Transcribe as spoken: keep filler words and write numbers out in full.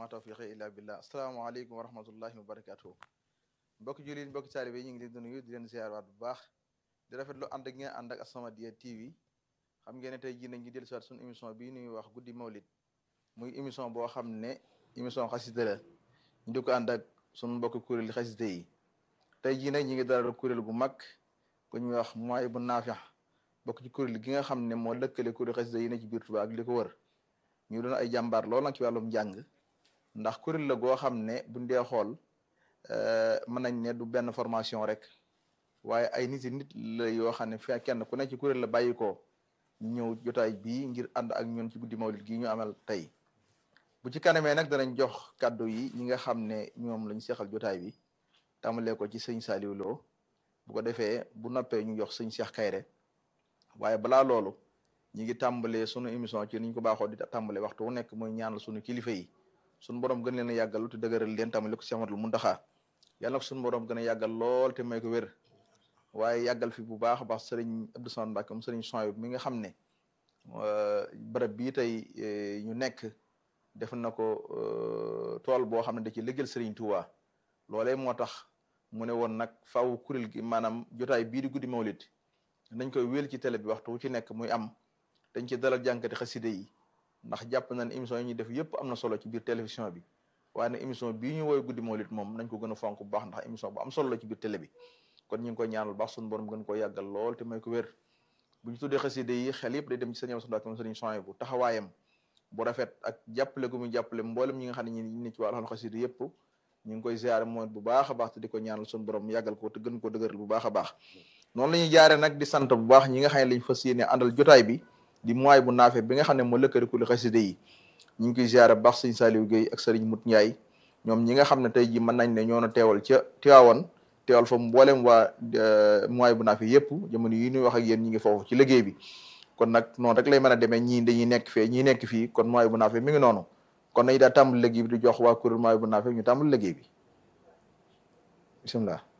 ma tawfiqi illa billah. Asalaamaaleykum wa rahmatullahi wa barakatuhu. mbokki jullit mbokki taalibe yi ñu ngi leen di nuyu di leen ziarwaat bu baax di rafetlu ànd ak ngeen ànd ak As-Samadiyya T V. xam ngeen ne tey jii nañ ñu dellu si waat suñu émission bii ñuy wax guddi mawlid muy émission boo xam ne émission xasida la ñu di ko ànd ak suñu mbokki kuréel xasida yi. tey jii nag ñu ngi dalal kuréel gu mag ku ñuy wax Mawahibou Nafih bokk ci kuréel gi nga xam ne moo lëkkale kuréel xasida yi ne ci biir Tuubaa ak li ko wër ñu doon ay jàmbaar lool nag ci wàllum njàng ndax kuréel la goo xam ne buñ dee xool mën nañ ne du benn formation rek waaye ay nit nit la yoo xam ne fi kenn ku nekk ci kuréel la bàyyi ko ñëw jotaay bii ngir ànd ak ñun ci guddi mawlid gii ñu amal tey bu ci kanamee nag danañ jox kàddu yi ñi nga xam ne ñoom lañ seexal jotaay bi tàmbalee ko ci sëñ Saliou Lo bu ko defee bu noppee ñu jox sëñ Cheikh Kayre waaye balaa loolu ñi ngi tàmbalee sunu émission ci niñ ko baaxoo di tàmbalee waxtu wu nekk mooy ñaanal sunu kilifa yi sunu borom gën leen a yàggal te dëgëral leen tàmbale ko Cheikh Ahmadou Mountakha yàlla na ko sunu borom gën a yàggal lool te may ko wér waaye yàggal fi bu baax a baax sëriñ Abdou Samad Mbacké sëriñ Souhaïbou mi nga xam ne barab bii tey ñu nekk def na ko tool boo xam ne da ci liggéeyal sëriñ Touba loolee moo tax mu ne woon nag faaw kuréel gi maanaam jotaay bii di guddi mawlid nañ koy wéel ci télé bi waxtu wu ci nekk muy am dañ ci dalal jànkati xaside yi ndax jàpp nañ émission yi ñuy def yëpp am na solo ci biir télévision bi waaye nag émission bii ñu woy guddi mawlid moom nañ ko gën a fonk bu baax ndax émission bu am solo la ci biir télé bi kon ñu ngi koy ñaanal baax suñu borom gën koo yàggal lool te may ko wér bu ñu tuddee xaside yi xel yëpp day dem ci sëñ Amsa Mbàkke sëriñ Souhaïbou taxawaayam bu rafet ak jàppale gu muy jàppale mboolem ñi nga xam ne ñi ni ci wàllu xaside yëpp ñu ngi koy ziare mooy bu baax a baax te di ko ñaanal suñu borom yàggal ko te gën ko dëgëral bu baax a baax noonu la ñuy jaare nag di sant bu baax ñi nga xam ne lañ fas yéene àndal jotaay bi di Mawahibou Nafih bi nga xam ne moo lëkkale kuréel xaside yi ñu ngi koy ziare bu baax sëñ Saliou Guèye ak sëriñ Mut Ndiaye ñoom ñi nga xam ne tey ji mën nañ ne ñoo na teewal ca Tiwaawan teewal fa mboolem waa Mawahibou Nafih yëpp jamono yi ñuy wax ak yéen ñi ngi foofu ci liggéey bi kon nag noonu rek lay mën a demee ñii dañuy nekk fee ñii nekk fii kon Mawahibou Nafih mi ngi noonu kon nañu daa tàmbali liggéey bi di jox waa kuréel Mawahibou Nafih ñu tàmbali liggéey bi bismillah